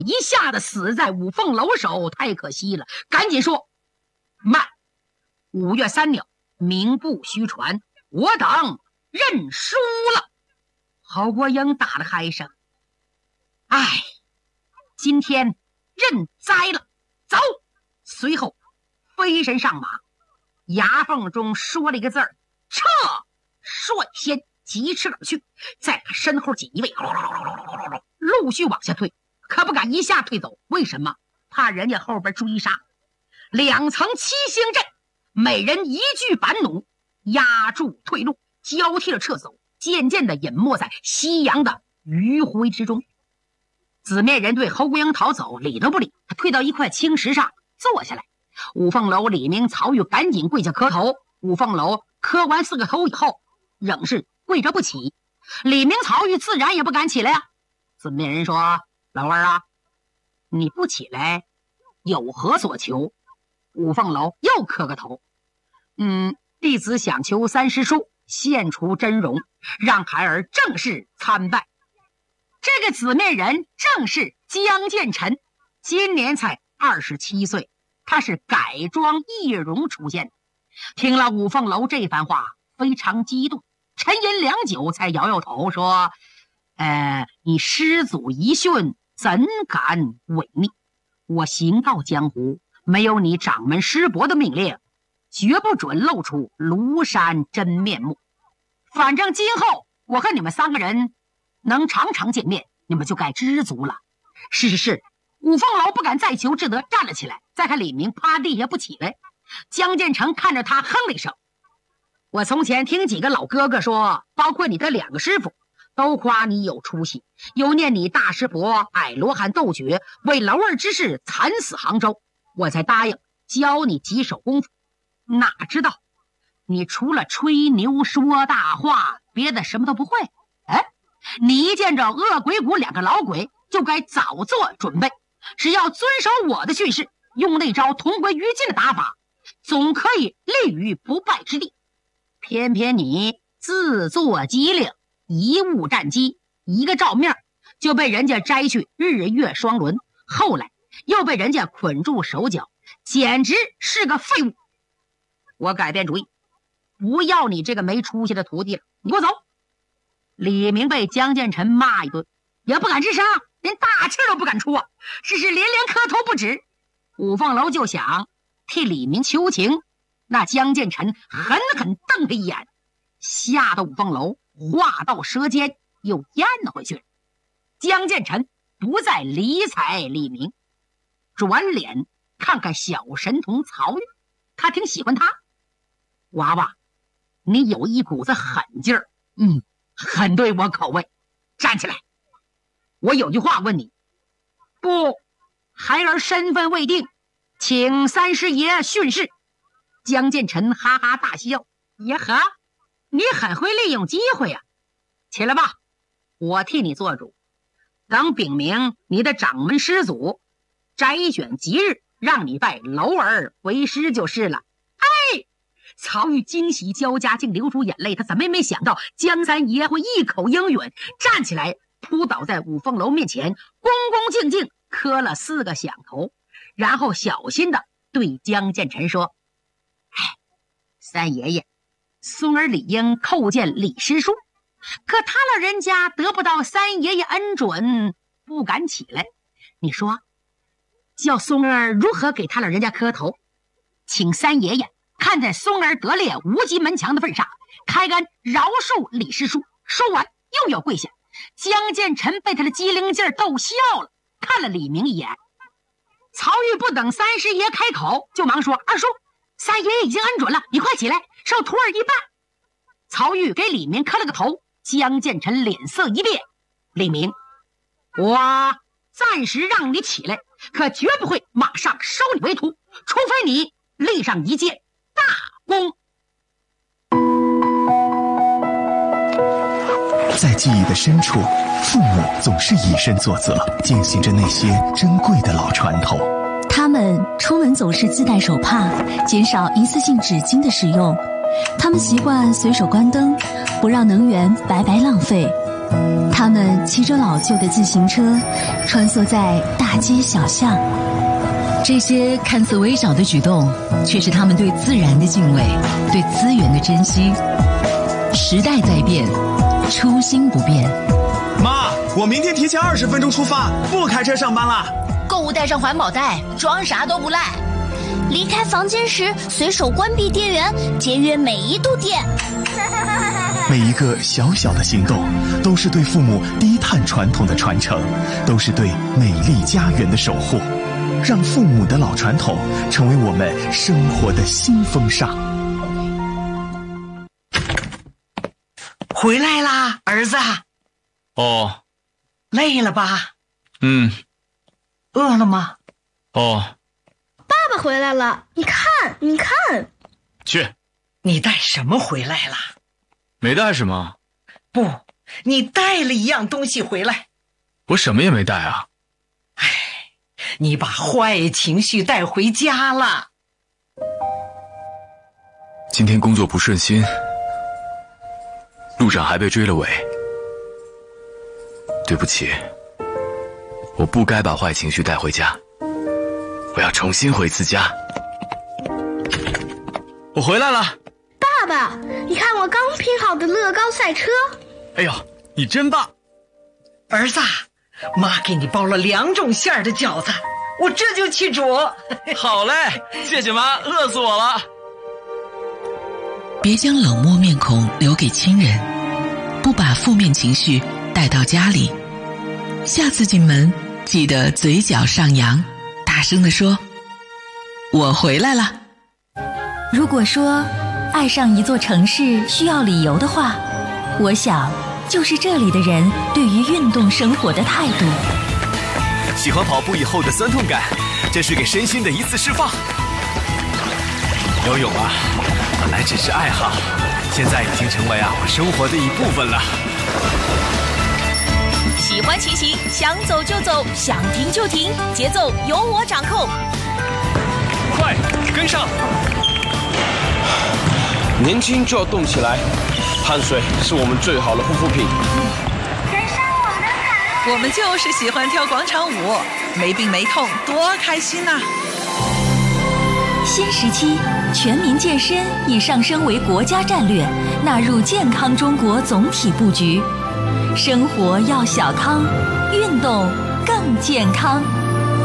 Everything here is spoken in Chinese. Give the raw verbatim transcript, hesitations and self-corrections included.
一下子死在五凤楼手，太可惜了。赶紧说，慢！五月三鸟，名不虚传，我等认输了。侯国英打了嗨声，哎，今天认栽了，走！随后飞身上马，牙缝中说了一个字儿：撤！率先疾驰而去，在他身后几位陆续往下退，可不敢一下退走。为什么？怕人家后边追杀。两层七星阵，每人一具板弩，压住退路，交替着撤走，渐渐地隐没在夕阳的余晖之中。紫面人对侯国英逃走理都不理，他退到一块青石上坐下来。五凤楼李明、曹玉赶紧跪下磕头。五凤楼磕完四个头以后，仍是跪着不起。李明、曹玉自然也不敢起来呀、啊。紫面人说：“老二啊，你不起来，有何所求？”五凤楼又磕个头。嗯，弟子想求三师叔现出真容，让孩儿正式参拜。这个紫面人正是江建臣，今年才二十七岁，他是改装易容出现。听了五凤楼这番话，非常激动，沉吟良久，才摇摇头说：“呃，你师祖遗训，怎敢违逆？我行道江湖，没有你掌门师伯的命令，绝不准露出庐山真面目。反正今后我和你们三个人能常常见面，你们就该知足了。”是是是，五凤楼不敢再求，只得站了起来。再看李明趴地下不起来，江建成看着他哼了一声：“我从前听几个老哥哥说，包括你的两个师傅，都夸你有出息，又念你大师伯矮罗汉斗诀，为楼儿之事惨死杭州，我才答应教你几手功夫。哪知道你除了吹牛说大话，别的什么都不会。哎，你一见着恶鬼谷两个老鬼，就该早做准备，只要遵守我的训示，用那招同归于尽的打法，总可以立于不败之地。偏偏你自作机灵，贻误战机，一个照面就被人家摘去日月双轮，后来又被人家捆住手脚，简直是个废物。我改变主意，不要你这个没出息的徒弟了，你给我走！”李明被江建臣骂一顿，也不敢吱声，连大气都不敢出啊，只是连连磕头不止。五凤楼就想替李明求情，那江建臣狠狠瞪他一眼，吓得五凤楼话到舌尖又咽回去了。江建臣不再理睬李明，转脸看看小神童曹玉，他挺喜欢他。娃娃，你有一股子狠劲儿，嗯，很对我口味。站起来，我有句话问你。不，孩儿身份未定，请三师爷训示。江建臣哈哈大笑：“呀呵，你很会利用机会呀、啊！起来吧，我替你做主。等禀明你的掌门师祖，摘选吉日，让你拜楼儿为师就是了。”哎，曹玉惊喜交加，竟流出眼泪。他怎么也没想到江三爷会一口应允，站起来扑倒在五凤楼面前，恭恭敬敬磕了四个响头，然后小心的对江建臣说：“哎，三爷爷，孙儿理应叩见李师叔，可他老人家得不到三爷爷恩准，不敢起来。你说叫孙儿如何给他老人家磕头？请三爷爷看在孙儿得列无极门墙的份上，开恩饶恕李师叔。”说完又要跪下。江建臣被他的机灵劲儿逗笑了，看了李明一眼。曹玉不等三师爷开口，就忙说：“二叔，三爷爷已经恩准了，你快起来，受徒儿一拜。”曹玉给李明磕了个头。江建臣脸色一变：“李明，我暂时让你起来，可绝不会马上收你为徒，除非你立上一件大功。” 在记忆的深处，父母总是以身作则，践行着那些珍贵的老传统。 他们出门总是自带手帕，减少一次性纸巾的使用。他们习惯随手关灯，不让能源白白浪费。 他们骑着老旧的自行车，穿梭在大街小巷。这些看似微小的举动，却是他们对自然的敬畏，对资源的珍惜。时代在变，初心不变。 妈，我明天提前二十分钟出发，不开车上班了。 购物带上环保袋，装啥都不赖。 离开房间时随手关闭电源，节约每一度电。 每一个小小的行动，都是对父母低碳传统的传承，都是对美丽家园的守护。让父母的老传统成为我们生活的新风尚。 回来啦，儿子。 哦。 累了吧？ 嗯。 饿了吗？ 哦。 爸爸回来了，你看，你看。 去。 你带什么回来了？ 没带什么。 不，你带了一样东西回来。 我什么也没带啊。 唉，你把坏情绪带回家了。 今天工作不顺心，路上还被追了尾。对不起，我不该把坏情绪带回家，我要重新回一次家。我回来了。 爸爸，你看我刚拼好的乐高赛车。 哎呦，你真棒。 儿子，妈给你包了两种馅儿的饺子，我这就去煮。 好嘞，谢谢妈，饿死我了。 别将冷漠面孔留给亲人，不把负面情绪带到家里。下次进门记得嘴角上扬，大声地说：我回来了。 如果说爱上一座城市需要理由的话，我想就是这里的人对于运动生活的态度。 喜欢跑步以后的酸痛感，这是给身心的一次释放。游泳啊，本来只是爱好，现在已经成为啊我生活的一部分了。 喜欢骑行，想走就走，想停就停，节奏由我掌控。 快跟上！ 年轻就要动起来，汗水是我们最好的护肤品。 我们就是喜欢跳广场舞，没病没痛，多开心呐！ 新时期，全民健身已上升为国家战略，纳入健康中国总体布局。生活要小康，运动更健康。